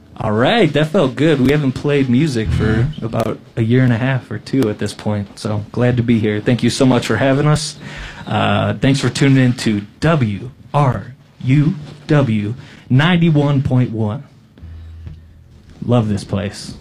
All right, that felt good. We haven't played music for about a year and a half or two at this point, so glad to be here. Thank you so much for having us. Thanks for tuning in to WRUW 91.1. Love this place.